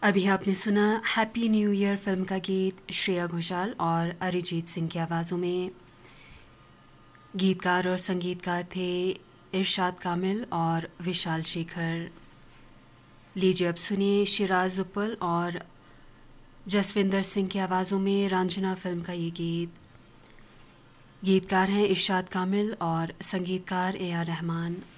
अभी आपने सुना हैप्पी न्यू ईयर फिल्म का गीत श्रेया घोषाल और अरिजीत सिंह की आवाज़ों में। गीतकार और संगीतकार थे इरशाद कामिल और विशाल शेखर। लीजिए अब सुनिए शिराज उपल और जसविंदर सिंह की आवाज़ों में रांझना फिल्म का ये गीत। गीतकार हैं इरशाद कामिल और संगीतकार ए आर रहमान।